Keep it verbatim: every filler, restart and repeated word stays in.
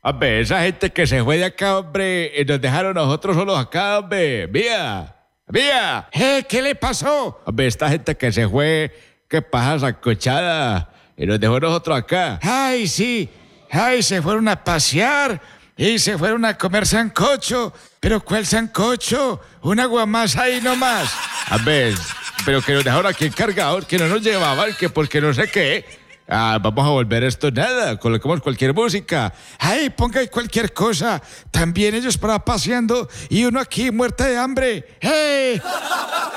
Hombre, esa gente que se fue de acá, hombre, y nos dejaron nosotros solos acá, hombre. Vía, vía. ¿Eh? ¿Qué le pasó? Hombre, esta gente que se fue, qué paja sancochada, y nos dejó nosotros acá. Ay, sí. Ay, se fueron a pasear y se fueron a comer sancocho. ¿Pero cuál sancocho? Un aguamasa ahí nomás. Hombre, pero que nos dejaron aquí encargados, que no nos llevaban, que porque no sé qué. Ah, vamos a volver esto nada, coloquemos cualquier música. Ay, ponga ahí cualquier cosa. También ellos para paseando y uno aquí muerta de hambre. ¡Hey!